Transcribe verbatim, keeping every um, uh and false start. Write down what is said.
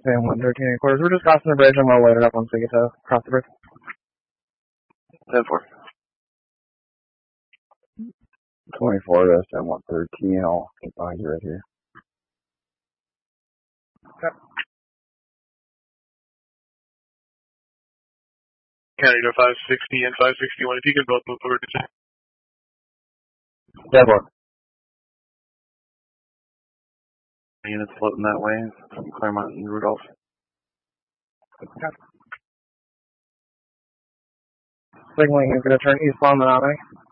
Sam one thirteen and quarters. We're just crossing the bridge and we'll load it up once we get to cross the bridge. ten four. twenty-four to Sam one thirteen. I'll get behind you right here. Yep. County to five sixty and five sixty-one. If you can both move forward to check. ten four. Units floating that way from Claremont and Rudolph. Yep. Signaling is going to turn eastbound on me.